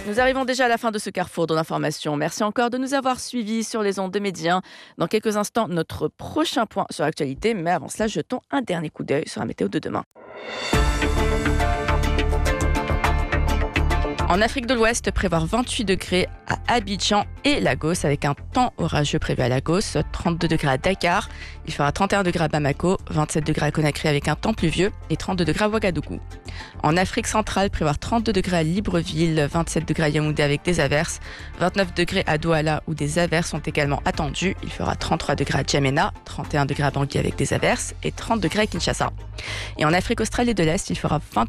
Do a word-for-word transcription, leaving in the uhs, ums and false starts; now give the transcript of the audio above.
Nous arrivons déjà à la fin de ce carrefour de l'information. Merci encore de nous avoir suivis sur les ondes de Média. Dans quelques instants, notre prochain point sur l'actualité. Mais avant cela, jetons un dernier coup d'œil sur la météo de demain. En Afrique de l'Ouest, prévoir vingt-huit degrés à Abidjan et Lagos avec un temps orageux prévu à Lagos, trente-deux degrés à Dakar, il fera trente et un degrés à Bamako, vingt-sept degrés à Conakry avec un temps pluvieux et trente-deux degrés à Ouagadougou. En Afrique centrale, prévoir trente-deux degrés à Libreville, vingt-sept degrés à Yaoundé avec des averses, vingt-neuf degrés à Douala où des averses sont également attendues, il fera trente-trois degrés à Djamena, trente et un degrés à Bangui avec des averses et trente degrés à Kinshasa. Et en Afrique australe et de l'Est, il fera vingt